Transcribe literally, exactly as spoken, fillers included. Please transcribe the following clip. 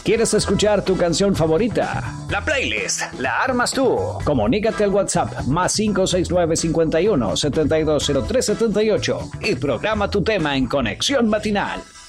¿Quieres escuchar tu canción favorita? La playlist la armas tú. Comunícate al WhatsApp más cinco seis nueve cincuenta y uno setenta y dos cero tres setenta y ocho y programa tu tema en Conexión Matinal.